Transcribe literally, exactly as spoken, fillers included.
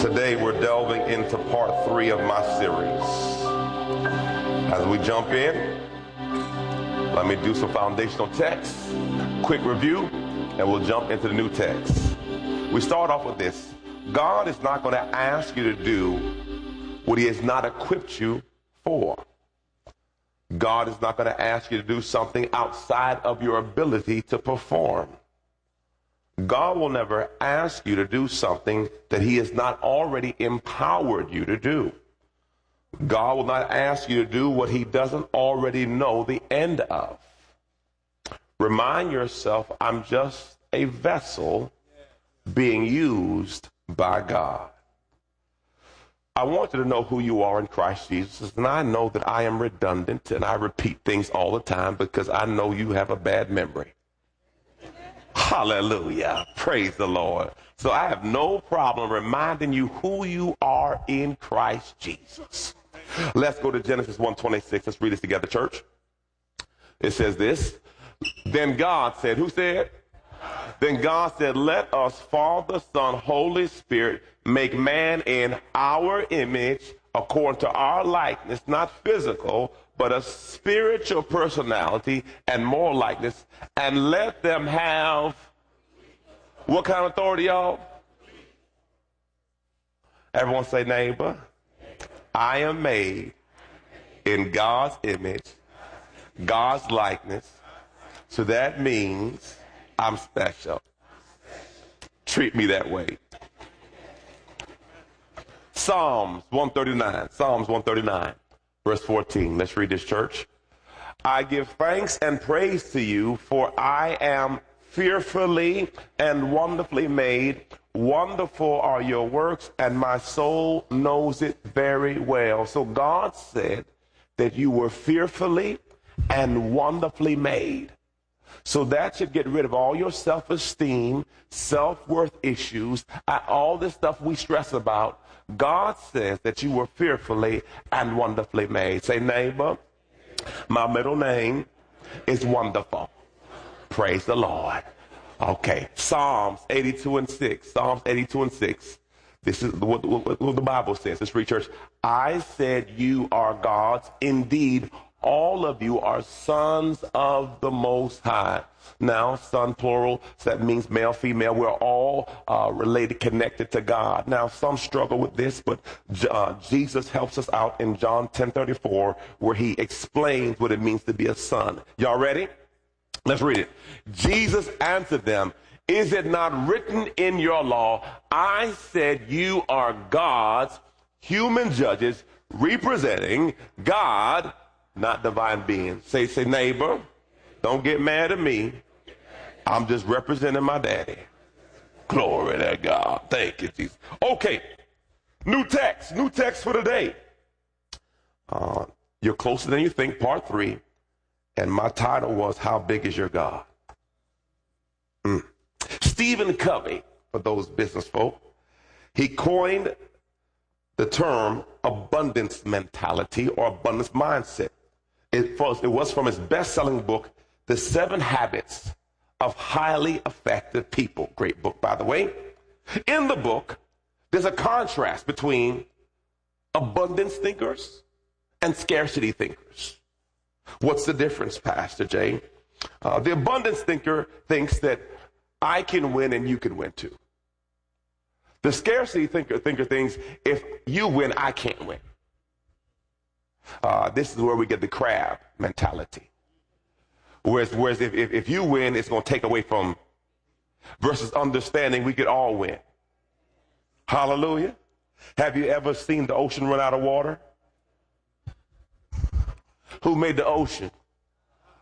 Today we're delving into part three of my series. As we jump in, let me do some foundational text, quick review, and we'll jump into the new text. We start off with this. God is not going to ask you to do what he has not equipped you for. God is not going to ask you to do something outside of your ability to perform. God will never ask you to do something that he has not already empowered you to do. God will not ask you to do what he doesn't already know the end of. Remind yourself, I'm just a vessel being used by God. I want you to know who you are in Christ Jesus, and I know that I am redundant and I repeat things all the time because I know you have a bad memory. Hallelujah. Praise the Lord. So I have no problem reminding you who you are in Christ Jesus. Let's go to Genesis one twenty-six. Let's read this together, church. It says this. Then God said, who said? Then God said, let us, Father, Son, Holy Spirit, make man in our image according to our likeness, not physical, but a spiritual personality and moral likeness, and let them have what kind of authority, y'all? Everyone say, neighbor, I am made in God's image, God's likeness, so that means I'm special. Treat me that way. Psalms one thirty-nine, Psalms one thirty-nine. Verse fourteen, let's read this, church. I give thanks and praise to you, for I am fearfully and wonderfully made. Wonderful are your works, and my soul knows it very well. So God said that you were fearfully and wonderfully made. So that should get rid of all your self-esteem, self-worth issues, all this stuff we stress about. God says that you were fearfully and wonderfully made. Say, neighbor, my middle name is Wonderful. Praise the Lord. Okay, Psalms eighty-two and six. Psalms eighty-two and six. This is what, what, what the Bible says. Let's read, church. I said you are God's. Indeed, all of you are sons of the Most High. Now, son plural, so that means male, female. We're all uh, related, connected to God. Now, some struggle with this, but uh, Jesus helps us out in John ten thirty-four, where he explains what it means to be a son. Y'all ready? Let's read it. Jesus answered them, is it not written in your law, I said you are God's human judges representing God, not divine beings. Say, say, neighbor, don't get mad at me. I'm just representing my daddy. Glory to God. Thank you, Jesus. Okay, new text, new text for today. Uh, you're closer than you think, part three. And my title was, how big is your God? Mm. Stephen Covey, for those business folk, he coined the term abundance mentality or abundance mindset. It was, it was from his best-selling book, The Seven Habits of Highly Effective People. Great book, by the way. In the book, there's a contrast between abundance thinkers and scarcity thinkers. What's the difference, Pastor Jay? Uh, the abundance thinker thinks that I can win and you can win too. The scarcity thinker, thinker thinks if you win, I can't win. Uh, this is where we get the crab mentality. Whereas, whereas if, if, if you win, it's going to take away from, versus understanding we could all win. Hallelujah. Have you ever seen the ocean run out of water? Who made the ocean?